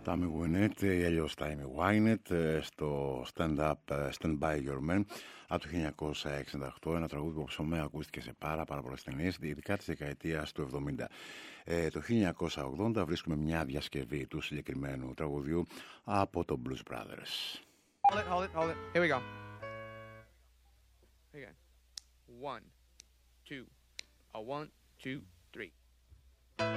Tammy Wynette ή αλλιώς Tammy Wynette στο Stand By Your Man από το 1968, ένα τραγούδι που ψωμέ ακούστηκε σε πάρα πολλές ταινίες, ειδικά της δεκαετίας του 70. Το 1980 βρίσκουμε μια διασκευή του συγκεκριμένου τραγουδιού από το Blues Brothers. Hold it. Here we go. Here we go. 1, 2, 1, 2, 3.